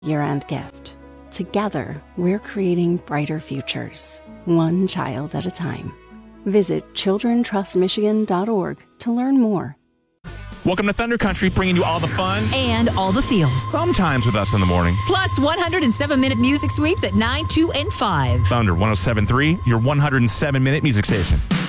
year-end gift. Together, we're creating brighter futures, one child at a time. Visit childrentrustmichigan.org to learn more. Welcome to Thunder Country, bringing you all the fun and all the feels. Sometimes with us in the morning. Plus 107-minute music sweeps at 9, 2, and 5. Thunder 107.3, your 107-minute music station.